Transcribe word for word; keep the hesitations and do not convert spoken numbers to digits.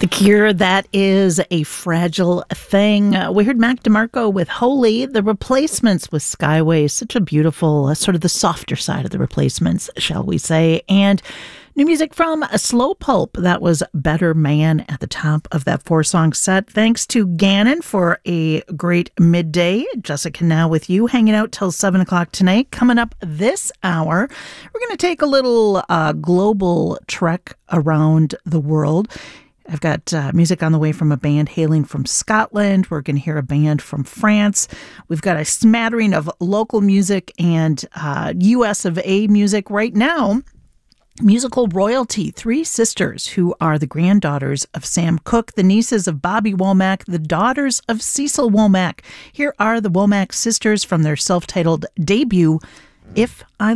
The Cure, that is A Fragile Thing. Uh, we heard Mac DeMarco with Holy. The Replacements with Skyway. Such a beautiful, uh, sort of the softer side of the Replacements, shall we say. And new music from a Slow Pulp. That was Better Man at the top of that four-song set. Thanks to Gannon for a great midday. Jessica now with you, hanging out till seven o'clock tonight. Coming up this hour, we're going to take a little uh, global trek around the world. I've got uh, music on the way from a band hailing from Scotland. We're going to hear a band from France. We've got a smattering of local music and uh, U S of A music right now. Musical royalty, three sisters who are the granddaughters of Sam Cooke, the nieces of Bobby Womack, the daughters of Cecil Womack. Here are the Womack sisters from their self-titled debut, If I